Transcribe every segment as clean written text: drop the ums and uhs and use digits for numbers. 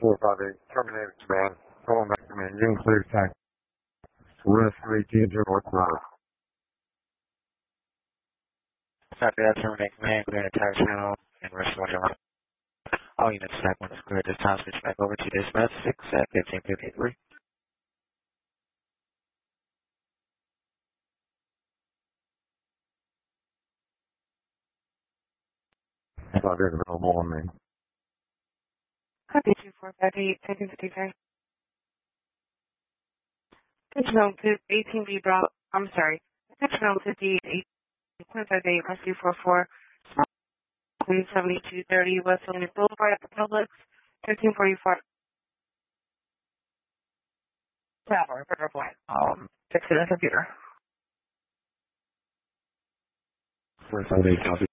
458, terminated command. Calling back command. You clear taxi. West 18 to North River. Copy that, terminate command, clear the entire channel, and rest of your all units back when it's clear. This time switch back over to dispatch 6 at 1553. I thought there's available on me. Copy 2458, 1553. Attention home to 18B Bravo. I'm sorry. Attention home to the 1858, rescue 44, 7230 West Williams Boulevard at the Publix, 1344. Tower, reply. Fix it in the computer. 458, copy.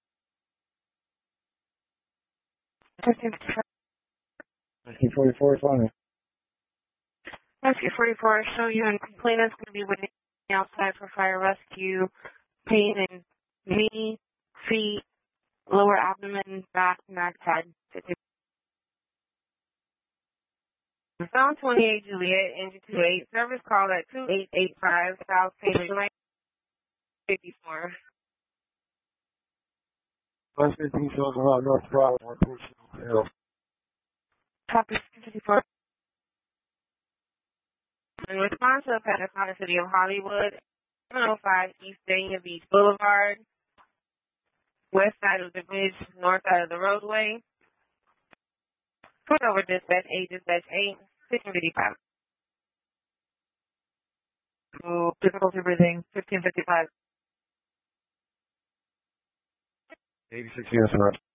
1354. Rescue 44 is on it. Rescue 44, show you and complainant's going to be waiting outside for fire rescue, pain in knee, feet, lower abdomen, back, neck, head. Found 28 Juliet, engine 28, service call at 2885 South Page 54. Let's get details about North Bravo, North Hill. Copy 54. In response to a panic on the city of Hollywood, 705 East Dania Beach Boulevard, west side of the bridge, north side of the roadway. Put over dispatch 8, dispatch 8, 1555. Difficulty breathing, 1555. 86 units in